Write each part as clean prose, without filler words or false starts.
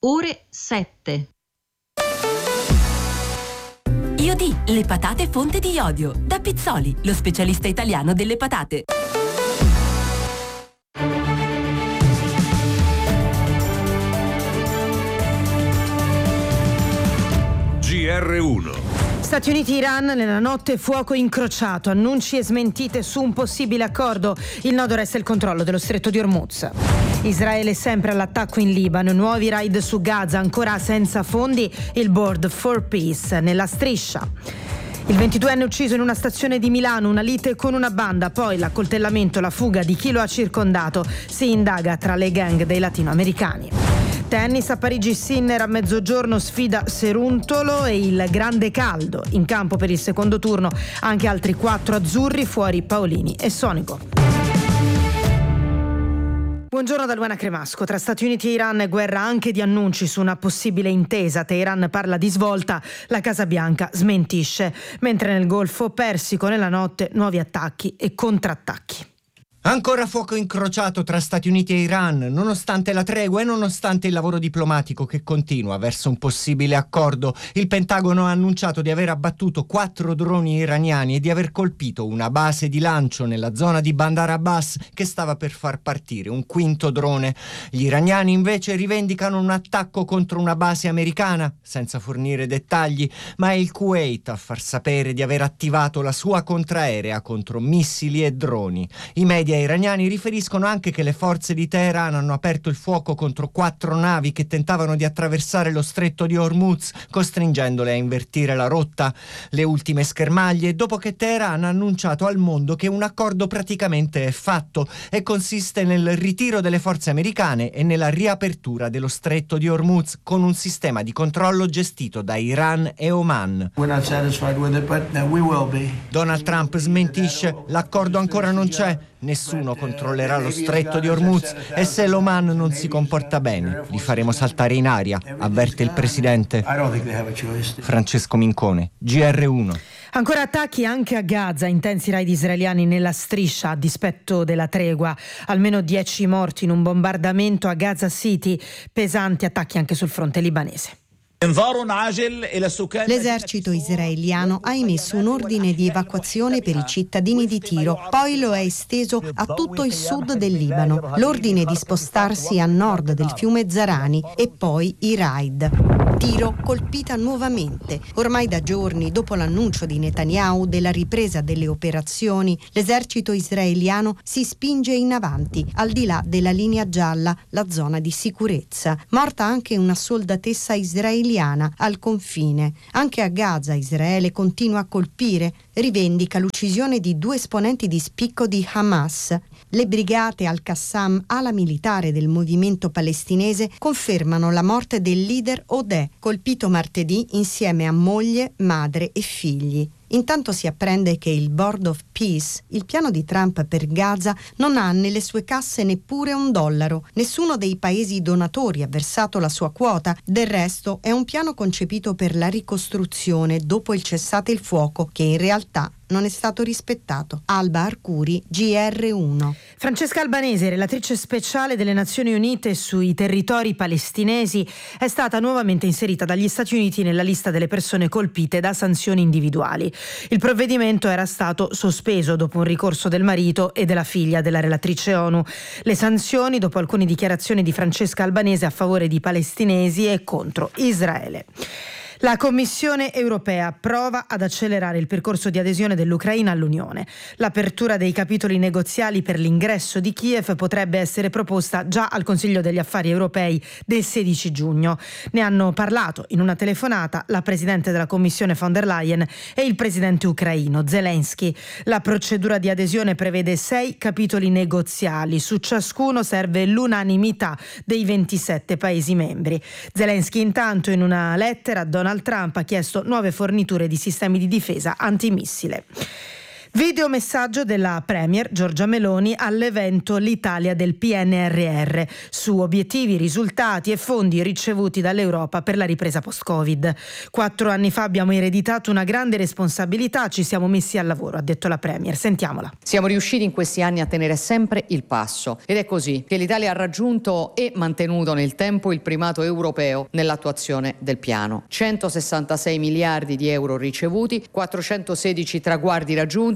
ore 7. Iodi, le patate fonte di iodio. Da Pizzoli, lo specialista italiano delle patate. GR1. Stati Uniti-Iran nella notte, fuoco incrociato, annunci e smentite su un possibile accordo. Il nodo resta il controllo dello stretto di Hormuz. Israele sempre all'attacco in Libano, nuovi raid su Gaza, ancora senza fondi, il Board for Peace nella striscia. Il 22enne ucciso in una stazione di Milano, una lite con una banda, poi l'accoltellamento, la fuga di chi lo ha circondato. Si indaga tra le gang dei latinoamericani. Tennis a Parigi, Sinner a mezzogiorno sfida Ceruntolo e il grande caldo. In campo per il secondo turno anche altri 4 azzurri, fuori Paolini e Sonico. Buongiorno da Luana Cremasco. Tra Stati Uniti e Iran, guerra anche di annunci su una possibile intesa. Teheran parla di svolta, la Casa Bianca smentisce. Mentre nel Golfo Persico nella notte nuovi attacchi e contrattacchi. Ancora fuoco incrociato tra Stati Uniti e Iran, nonostante la tregua e nonostante il lavoro diplomatico che continua verso un possibile accordo. Il Pentagono ha annunciato di aver abbattuto 4 droni iraniani e di aver colpito una base di lancio nella zona di Bandar Abbas che stava per far partire un quinto drone. Gli iraniani invece rivendicano un attacco contro una base americana, senza fornire dettagli, ma è il Kuwait a far sapere di aver attivato la sua contraerea contro missili e droni. I media iraniani riferiscono anche che le forze di Teheran hanno aperto il fuoco contro 4 navi che tentavano di attraversare lo stretto di Hormuz, costringendole a invertire la rotta. Le ultime schermaglie dopo che Teheran ha annunciato al mondo che un accordo praticamente è fatto e consiste nel ritiro delle forze americane e nella riapertura dello stretto di Hormuz con un sistema di controllo gestito da Iran e Oman. Donald Trump smentisce: l'accordo ancora non c'è. Nessuno controllerà lo stretto di Hormuz e se l'Oman non si comporta bene, li faremo saltare in aria, avverte il presidente. Francesco Mincone, GR1. Ancora attacchi anche a Gaza, intensi raid israeliani nella striscia a dispetto della tregua. Almeno 10 morti in un bombardamento a Gaza City, pesanti attacchi anche sul fronte libanese. L'esercito israeliano ha emesso un ordine di evacuazione per i cittadini di Tiro, poi lo ha esteso a tutto il sud del Libano. L'ordine di spostarsi a nord del fiume Zarani e poi i raid. Tiro colpita nuovamente. Ormai da giorni, dopo l'annuncio di Netanyahu della ripresa delle operazioni, l'esercito israeliano si spinge in avanti, al di là della linea gialla, la zona di sicurezza. Morta anche una soldatessa israeliana al confine. Anche a Gaza Israele continua a colpire, rivendica l'uccisione di 2 esponenti di spicco di Hamas. Le brigate Al-Qassam, ala militare del movimento palestinese, confermano la morte del leader Odeh, colpito martedì insieme a moglie, madre e figli. Intanto si apprende che il Board of Peace, il piano di Trump per Gaza, non ha nelle sue casse neppure $1. Nessuno dei paesi donatori ha versato la sua quota. Del resto è un piano concepito per la ricostruzione dopo il cessate il fuoco, che in realtà non è stato rispettato. Alba Arcuri, GR1. Francesca Albanese, relatrice speciale delle Nazioni Unite sui territori palestinesi, è stata nuovamente inserita dagli Stati Uniti nella lista delle persone colpite da sanzioni individuali. Il provvedimento era stato sospeso dopo un ricorso del marito e della figlia della relatrice ONU. Le sanzioni dopo alcune dichiarazioni di Francesca Albanese a favore di palestinesi e contro Israele. La Commissione europea prova ad accelerare il percorso di adesione dell'Ucraina all'Unione. L'apertura dei capitoli negoziali per l'ingresso di Kiev potrebbe essere proposta già al Consiglio degli Affari Europei del 16 giugno. Ne hanno parlato in una telefonata la Presidente della Commissione von der Leyen e il Presidente ucraino Zelensky. La procedura di adesione prevede 6 capitoli negoziali. Su ciascuno serve l'unanimità dei 27 Paesi membri. Zelensky intanto in una lettera a Donald Trump ha chiesto nuove forniture di sistemi di difesa antimissile. Videomessaggio della Premier Giorgia Meloni all'evento L'Italia del PNRR su obiettivi, risultati e fondi ricevuti dall'Europa per la ripresa post-Covid. 4 anni fa abbiamo ereditato una grande responsabilità, ci siamo messi al lavoro, ha detto la Premier. Sentiamola. Siamo riusciti in questi anni a tenere sempre il passo ed è così che l'Italia ha raggiunto e mantenuto nel tempo il primato europeo nell'attuazione del piano. 166 miliardi di euro ricevuti, 416 traguardi raggiunti,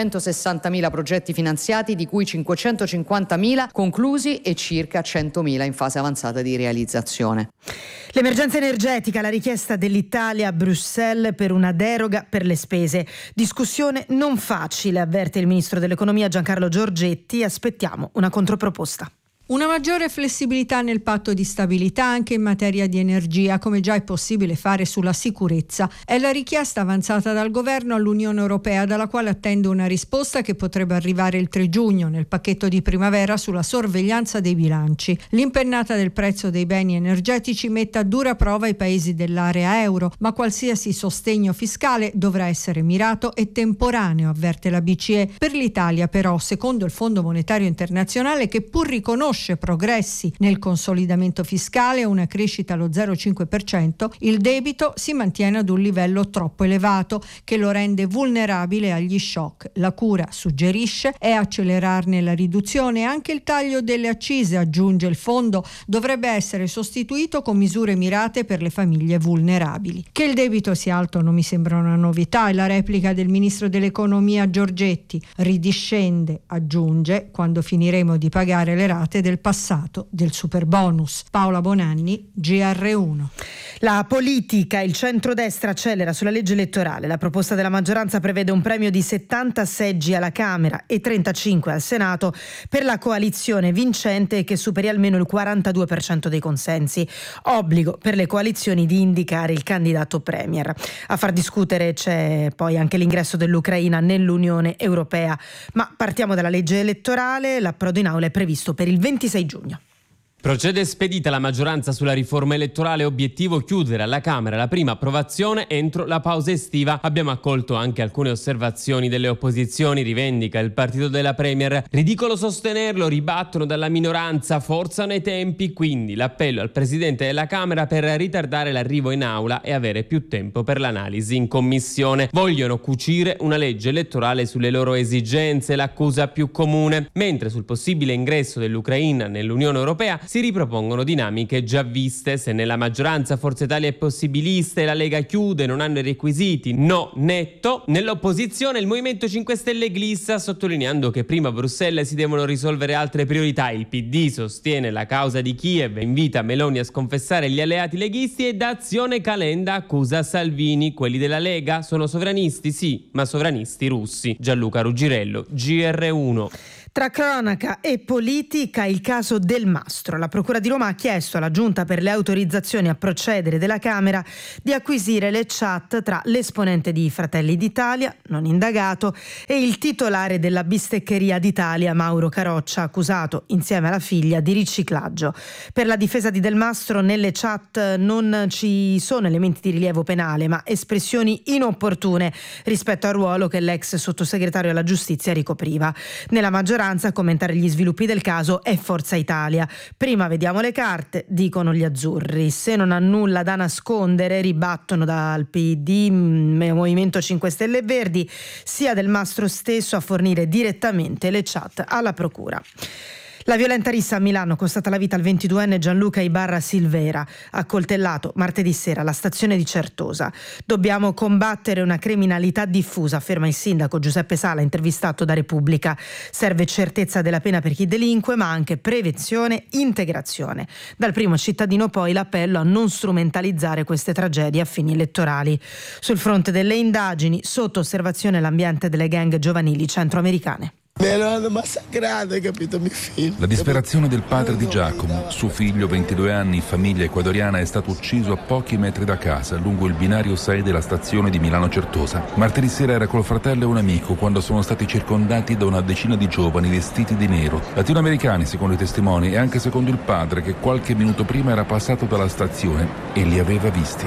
660.000 progetti finanziati, di cui 550.000 conclusi e circa 100.000 in fase avanzata di realizzazione. L'emergenza energetica, la richiesta dell'Italia a Bruxelles per una deroga per le spese. Discussione non facile, avverte il ministro dell'Economia Giancarlo Giorgetti. Aspettiamo una controproposta. Una maggiore flessibilità nel patto di stabilità anche in materia di energia, come già è possibile fare sulla sicurezza. È la richiesta avanzata dal governo all'Unione Europea, dalla quale attende una risposta che potrebbe arrivare il 3 giugno nel pacchetto di primavera sulla sorveglianza dei bilanci. L'impennata del prezzo dei beni energetici mette a dura prova i paesi dell'area euro, ma qualsiasi sostegno fiscale dovrà essere mirato e temporaneo, avverte la BCE. Per l'Italia, però, secondo il Fondo Monetario Internazionale, che pur riconosce progressi nel consolidamento fiscale e una crescita allo 0,5%, il debito si mantiene ad un livello troppo elevato che lo rende vulnerabile agli shock. La cura, suggerisce, è accelerarne la riduzione. Anche il taglio delle accise, aggiunge il fondo, dovrebbe essere sostituito con misure mirate per le famiglie vulnerabili. Che il debito sia alto non mi sembra una novità, è la replica del ministro dell'Economia Giorgetti. Ridiscende, aggiunge, quando finiremo di pagare le rate del passato del superbonus. Paola Bonanni, GR1. La politica, il centrodestra accelera sulla legge elettorale. La proposta della maggioranza prevede un premio di 70 seggi alla Camera e 35 al Senato per la coalizione vincente che superi almeno il 42% dei consensi. Obbligo per le coalizioni di indicare il candidato premier. A far discutere c'è poi anche l'ingresso dell'Ucraina nell'Unione Europea. Ma partiamo dalla legge elettorale. L'approdo in aula è previsto per il 26 giugno. Procede spedita la maggioranza sulla riforma elettorale, obiettivo chiudere alla Camera la prima approvazione entro la pausa estiva. Abbiamo accolto anche alcune osservazioni delle opposizioni, rivendica il partito della Premier. Ridicolo sostenerlo, ribattono dalla minoranza, forzano i tempi, quindi l'appello al Presidente della Camera per ritardare l'arrivo in aula e avere più tempo per l'analisi in commissione. Vogliono cucire una legge elettorale sulle loro esigenze, l'accusa più comune, mentre sul possibile ingresso dell'Ucraina nell'Unione Europea si ripropongono dinamiche già viste. Se nella maggioranza Forza Italia è possibilista e la Lega chiude, non hanno i requisiti, no netto. Nell'opposizione il Movimento 5 Stelle glissa, sottolineando che prima a Bruxelles si devono risolvere altre priorità. Il PD sostiene la causa di Kiev, invita Meloni a sconfessare gli alleati leghisti e Azione Calenda accusa Salvini. Quelli della Lega sono sovranisti, sì, ma sovranisti russi. Gianluca Ruggirello, GR1. Tra cronaca e politica, il caso Del Mastro. La Procura di Roma ha chiesto alla Giunta per le autorizzazioni a procedere della Camera di acquisire le chat tra l'esponente di Fratelli d'Italia, non indagato, e il titolare della bisteccheria d'Italia, Mauro Caroccia, accusato insieme alla figlia di riciclaggio. Per la difesa di Del Mastro, nelle chat non ci sono elementi di rilievo penale, ma espressioni inopportune rispetto al ruolo che l'ex sottosegretario alla giustizia ricopriva. Nella maggioranza a commentare gli sviluppi del caso è Forza Italia. Prima vediamo le carte, dicono gli azzurri. Se non ha nulla da nascondere, ribattono dal PD, Movimento 5 Stelle e Verdi, sia Del Mastro stesso a fornire direttamente le chat alla Procura. La violenta rissa a Milano costata la vita al 22enne Gianluca Ibarra Silvera, accoltellato martedì sera alla stazione di Certosa. Dobbiamo combattere una criminalità diffusa, afferma il sindaco Giuseppe Sala, intervistato da Repubblica. Serve certezza della pena per chi delinque, ma anche prevenzione, integrazione. Dal primo cittadino poi l'appello a non strumentalizzare queste tragedie a fini elettorali. Sul fronte delle indagini, sotto osservazione l'ambiente delle gang giovanili centroamericane. Mi hanno massacrato, hai capito, mio figlio. La disperazione del padre di Giacomo. Suo figlio, 22 anni, famiglia ecuadoriana, è stato ucciso a pochi metri da casa, lungo il binario 6 della stazione di Milano Certosa. Martedì sera era col fratello e un amico quando sono stati circondati da una decina di giovani vestiti di nero. Latinoamericani, secondo i testimoni, e anche secondo il padre, che qualche minuto prima era passato dalla stazione e li aveva visti.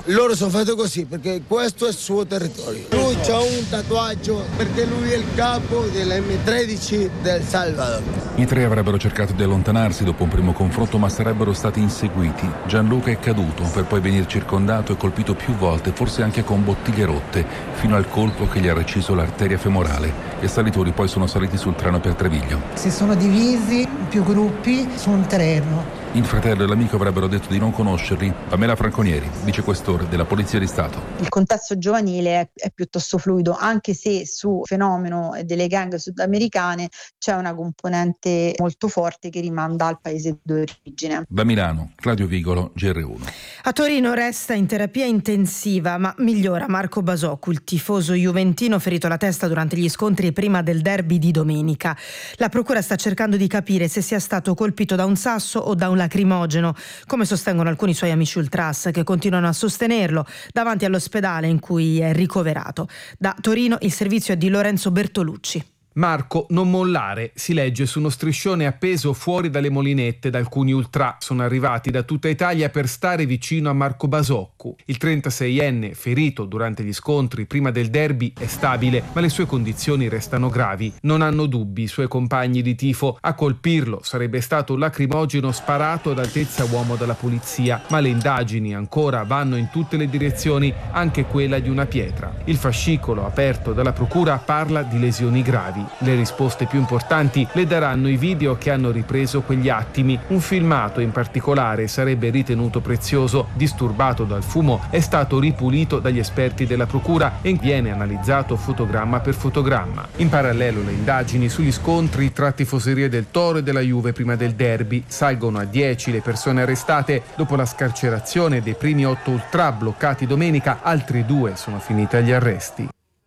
Loro sono fatti così perché questo è il suo territorio. Lui c'ha un tatuaggio perché lui è il capo dell'M13 del Salvador. I tre avrebbero cercato di allontanarsi dopo un primo confronto, ma sarebbero stati inseguiti. Gianluca è caduto per poi venire circondato e colpito più volte, forse anche con bottiglie rotte, fino al colpo che gli ha reciso l'arteria femorale. Gli assalitori poi sono saliti sul treno per Treviglio. Si sono divisi in più gruppi su un treno. Il fratello e l'amico avrebbero detto di non conoscerli. Pamela Franconieri, vicequestore della Polizia di Stato. Il contesto giovanile è piuttosto fluido, anche se su fenomeno delle gang sudamericane c'è una componente molto forte che rimanda al paese d'origine. Da Milano, Claudio Vigolo, GR1. A Torino resta in terapia intensiva, ma migliora Marco Basoccu, il tifoso juventino ferito alla testa durante gli scontri prima del derby di domenica. La procura sta cercando di capire se sia stato colpito da un sasso o da un lacrimogeno, come sostengono alcuni suoi amici ultras che continuano a sostenerlo davanti all'ospedale in cui è ricoverato. Da Torino il servizio è di Lorenzo Bertolucci. Marco, non mollare, si legge su uno striscione appeso fuori dalle molinette da alcuni ultra. Sono arrivati da tutta Italia per stare vicino a Marco Basoccu. Il 36enne, ferito durante gli scontri prima del derby, è stabile, ma le sue condizioni restano gravi. Non hanno dubbi i suoi compagni di tifo. A colpirlo sarebbe stato un lacrimogeno sparato ad altezza uomo dalla polizia, ma le indagini ancora vanno in tutte le direzioni, anche quella di una pietra. Il fascicolo aperto dalla procura parla di lesioni gravi. Le risposte più importanti le daranno i video che hanno ripreso quegli attimi. Un filmato in particolare sarebbe ritenuto prezioso. Disturbato dal fumo, è stato ripulito dagli esperti della procura e viene analizzato fotogramma per fotogramma. In parallelo le indagini sugli scontri tra tifoserie del Toro e della Juve prima del derby. Salgono a 10 le persone arrestate dopo la scarcerazione dei primi 8 ultra bloccati domenica. Altri 2 sono finiti agli arresti.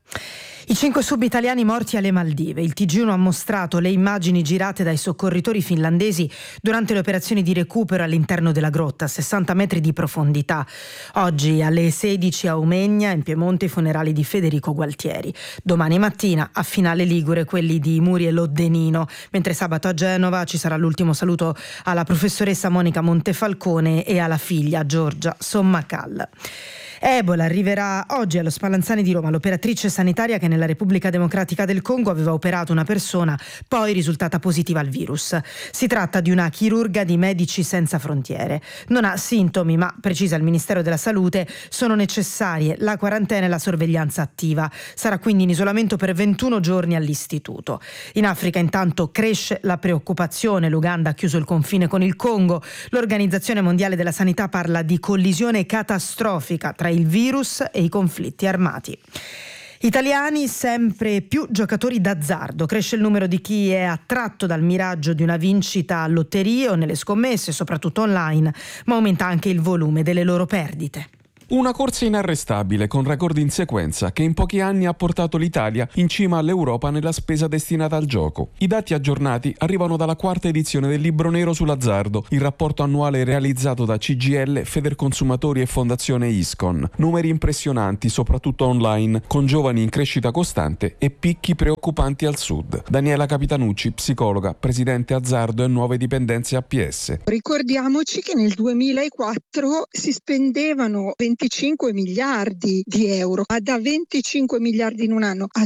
I 5 sub-italiani morti alle Maldive. Il TG1 ha mostrato le immagini girate dai soccorritori finlandesi durante le operazioni di recupero all'interno della grotta, a 60 metri di profondità. Oggi alle 16 a Umegna, in Piemonte, i funerali di Federico Gualtieri. Domani mattina a Finale Ligure quelli di Muriel Oddenino, mentre sabato a Genova ci sarà l'ultimo saluto alla professoressa Monica Montefalcone e alla figlia Giorgia Sommacal. Ebola arriverà oggi allo Spallanzani di Roma. L'operatrice sanitaria che nella Repubblica Democratica del Congo aveva operato una persona, poi risultata positiva al virus. Si tratta di una chirurga di Medici Senza Frontiere. Non ha sintomi, ma, precisa il Ministero della Salute, sono necessarie la quarantena e la sorveglianza attiva. Sarà quindi in isolamento per 21 giorni all'istituto. In Africa intanto cresce la preoccupazione. L'Uganda ha chiuso il confine con il Congo. L'Organizzazione Mondiale della Sanità parla di collisione catastrofica tra il virus e i conflitti armati. Italiani, sempre più giocatori d'azzardo. Cresce il numero di chi è attratto dal miraggio di una vincita a lotterie o nelle scommesse, soprattutto online, ma aumenta anche il volume delle loro perdite. Una corsa inarrestabile con record in sequenza che in pochi anni ha portato l'Italia in cima all'Europa nella spesa destinata al gioco. I dati aggiornati arrivano dalla 4ª edizione del Libro Nero sull'azzardo, il rapporto annuale realizzato da CGIL, Federconsumatori e Fondazione Iscon. Numeri impressionanti, soprattutto online, con giovani in crescita costante e picchi preoccupanti al sud. Daniela Capitanucci, psicologa, presidente azzardo e nuove dipendenze APS. Ricordiamoci che nel 2004 si spendevano 25 miliardi di euro, ma da 25 miliardi in un anno a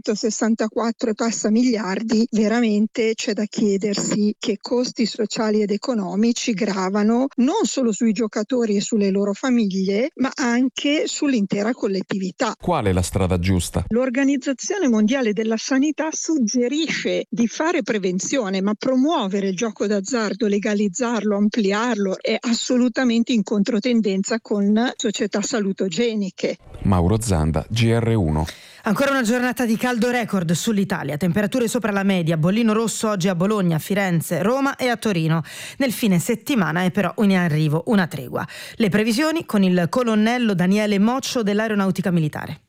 164 e passa miliardi, veramente c'è da chiedersi che costi sociali ed economici gravano non solo sui giocatori e sulle loro famiglie, ma anche sull'intera collettività. Qual è la strada giusta? L'Organizzazione Mondiale della Sanità suggerisce di fare prevenzione, ma promuovere il gioco d'azzardo, legalizzarlo, ampliarlo è assolutamente in controtendenza con società salutogeniche. Mauro Zanda, GR1. Ancora una giornata di caldo record sull'Italia, temperature sopra la media, bollino rosso oggi a Bologna, Firenze, Roma e a Torino. Nel fine settimana è però in arrivo una tregua. Le previsioni con il colonnello Daniele Moccio dell'Aeronautica Militare.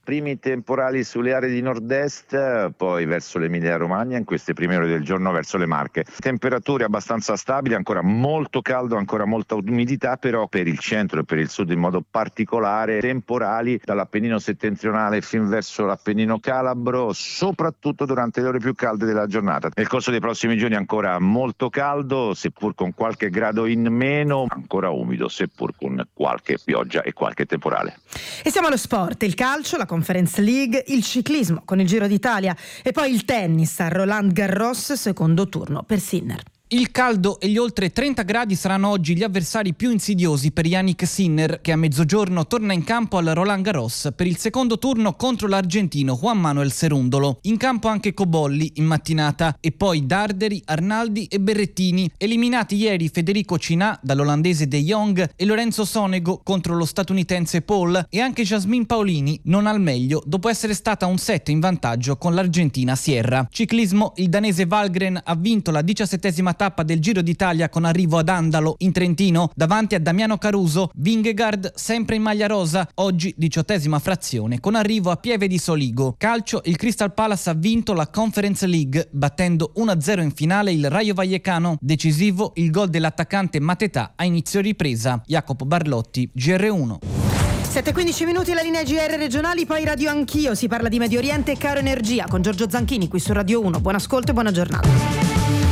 Primi temporali sulle aree di nord-est, poi verso l'Emilia-Romagna, in queste prime ore del giorno verso le Marche. Temperature abbastanza stabili, ancora molto caldo, ancora molta umidità, però per il centro e per il sud in modo particolare temporali dall'Appennino settentrionale fin verso l'Appennino calabro, soprattutto durante le ore più calde della giornata. Nel corso dei prossimi giorni ancora molto caldo, seppur con qualche grado in meno, ancora umido, seppur con qualche pioggia e qualche temporale. E siamo allo sport, il calcio, la Conference League, il ciclismo con il Giro d'Italia e poi il tennis a Roland Garros, secondo turno per Sinner. Il caldo e gli oltre 30 gradi saranno oggi gli avversari più insidiosi per Jannik Sinner, che a mezzogiorno torna in campo al Roland Garros per il secondo turno contro l'argentino Juan Manuel Cerúndolo. In campo anche Cobolli in mattinata e poi Darderi, Arnaldi e Berrettini, eliminati ieri Federico Cinà dall'olandese De Jong e Lorenzo Sonego contro lo statunitense Paul, e anche Jasmine Paolini non al meglio dopo essere stata un set in vantaggio con l'Argentina Sierra. Ciclismo, il danese Valgren ha vinto la 17ª tappa del Giro d'Italia con arrivo ad Andalo in Trentino davanti a Damiano Caruso. Vingegaard sempre in maglia rosa, oggi 18ª frazione con arrivo a Pieve di Soligo. Calcio, il Crystal Palace ha vinto la Conference League battendo 1-0 in finale il Rayo Vallecano. Decisivo il gol dell'attaccante Matetà a inizio ripresa. Jacopo Barlotti, GR1. 7:15 minuti, la linea GR regionali, poi Radio Anch'io. Si parla di Medio Oriente e caro energia con Giorgio Zanchini qui su Radio 1. Buon ascolto e buona giornata.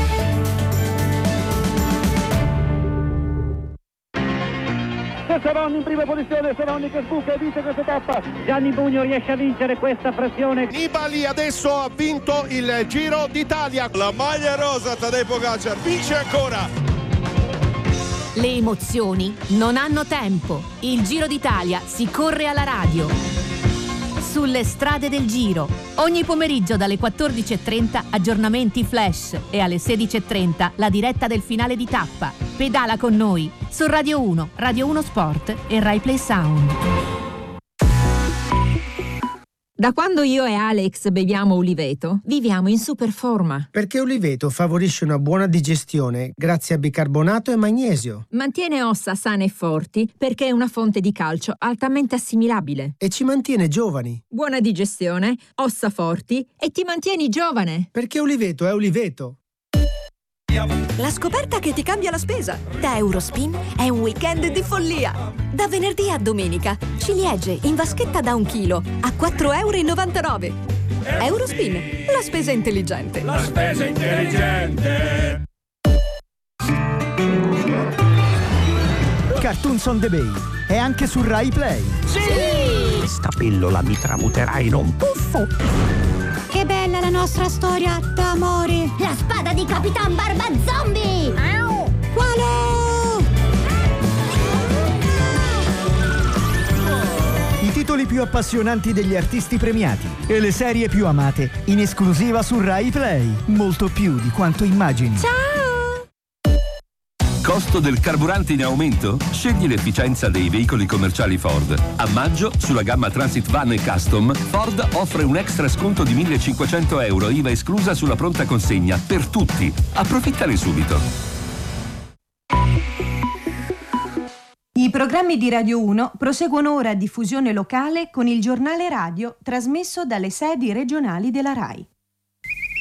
Seronni in prima posizione, Seronni che sbuca e vince questa tappa. Gianni Bugno riesce a vincere questa frazione. Nibali adesso ha vinto il Giro d'Italia. La maglia rosa, Tadej Pogačar vince ancora. Le emozioni non hanno tempo. Il Giro d'Italia si corre alla radio. Sulle strade del Giro. Ogni pomeriggio dalle 14:30 aggiornamenti flash e alle 16:30 la diretta del finale di tappa. Pedala con noi su Radio 1, Radio 1 Sport e Rai Play Sound. Da quando io e Alex beviamo Uliveto, viviamo in super forma. Perché Uliveto favorisce una buona digestione grazie a bicarbonato e magnesio. Mantiene ossa sane e forti perché è una fonte di calcio altamente assimilabile. E ci mantiene giovani. Buona digestione, ossa forti e ti mantieni giovane. Perché Uliveto è Uliveto. La scoperta che ti cambia la spesa. Da Eurospin è un weekend di follia. Da venerdì a domenica, ciliegie in vaschetta da 1 chilo a €4,99. Eurospin, la spesa intelligente. La spesa intelligente. Cartoons on the Bay è anche su Rai Play. Sì! Questa pillola mi tramuterà in un puffo. Che bella la nostra storia d'amore! La spada di Capitan Barba Zombie! Qualo! I titoli più appassionanti degli artisti premiati e le serie più amate in esclusiva su Rai Play. Molto più di quanto immagini. Ciao! Costo del carburante in aumento? Scegli l'efficienza dei veicoli commerciali Ford. A maggio, sulla gamma Transit Van e Custom, Ford offre un extra sconto di €1.500, IVA esclusa sulla pronta consegna, per tutti. Approfittane subito. I programmi di Radio 1 proseguono ora a diffusione locale con il giornale radio trasmesso dalle sedi regionali della RAI.